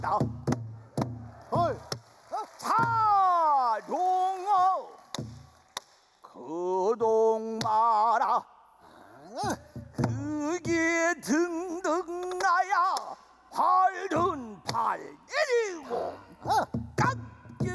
나 자룡어 그동 마라 그게 등등 나야 활은 발에